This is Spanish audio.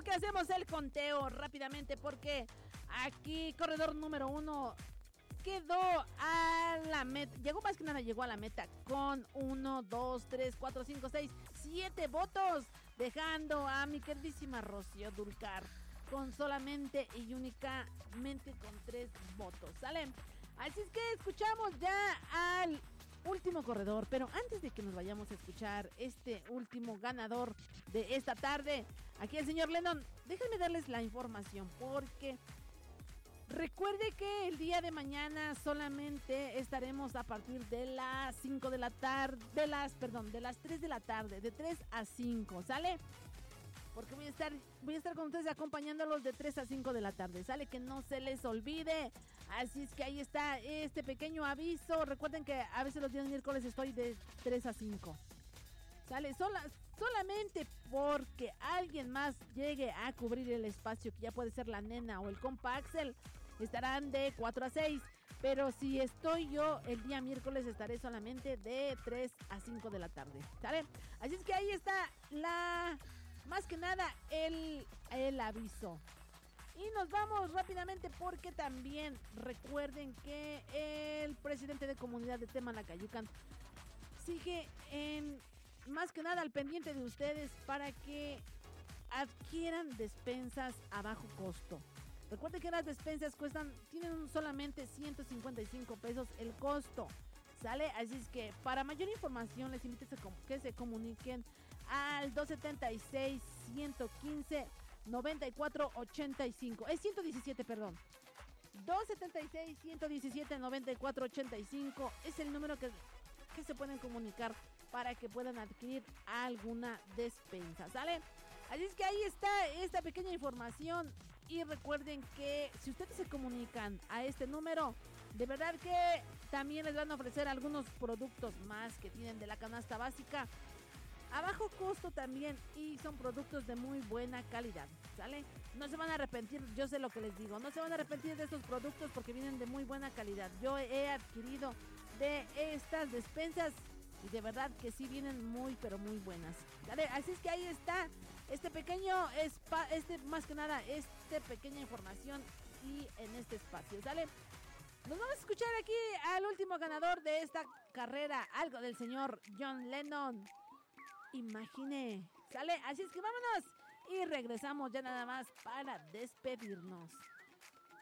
que hacemos el conteo rápidamente porque aquí corredor número 1 quedó a la meta, llegó a la meta con 1, 2, 3, 4, 5, 6, 7 votos, dejando a mi queridísima Rocío Dúrcal con solamente y únicamente con 3 votos, ¿sale? Así es que escuchamos ya al último corredor, pero antes de que nos vayamos a escuchar este último ganador de esta tarde, aquí el señor Lennon, déjenme darles la información porque recuerde que el día de mañana solamente estaremos a partir de las 5 de la tarde, de las 3 de la tarde, de 3 a 5, ¿sale? Porque voy a estar con ustedes acompañándolos de 3 a 5 de la tarde, ¿sale? Que no se les olvide. Así es que ahí está este pequeño aviso. Recuerden que a veces los días miércoles estoy de 3 a 5. ¿Sale? Solamente porque alguien más llegue a cubrir el espacio, que ya puede ser la nena o el compa Axel, estarán de 4 a 6. Pero si estoy yo el día miércoles estaré solamente de 3 a 5 de la tarde, ¿sale? Así es que ahí está más que nada el aviso. Y nos vamos rápidamente porque también recuerden que el presidente de comunidad de Temalacayucan sigue más que nada al pendiente de ustedes para que adquieran despensas a bajo costo. Recuerden que las despensas tienen solamente 155 pesos el costo, ¿sale? Así es que para mayor información les invito a que se comuniquen al 276-115-9485. Es 117, perdón. 276-117-9485 es el número que se pueden comunicar para que puedan adquirir alguna despensa, ¿sale? Así es que ahí está esta pequeña información. Y recuerden que si ustedes se comunican a este número, de verdad que también les van a ofrecer algunos productos más que tienen de la canasta básica a bajo costo también, y son productos de muy buena calidad, ¿sale? No se van a arrepentir, yo sé lo que les digo, no se van a arrepentir de estos productos porque vienen de muy buena calidad. Yo he adquirido de estas despensas y de verdad que sí vienen muy pero muy buenas, ¿sale? Así es que ahí está este pequeño más que nada esta pequeña información y en este espacio, ¿sale? Nos vamos a escuchar aquí al último ganador de esta carrera, algo del señor John Lennon. Imagine, ¿sale? Así es que vámonos y regresamos ya nada más para despedirnos.